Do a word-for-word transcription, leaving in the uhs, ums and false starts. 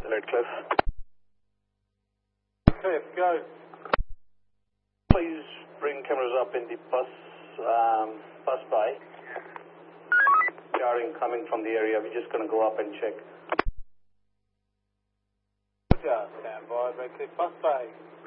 Cliff. Cliff, go. Please bring cameras up in the bus, um, bus bay. Jarring coming from the area. We're just going to go up and check. Roger, stand by, Red Cliff Bus Bay.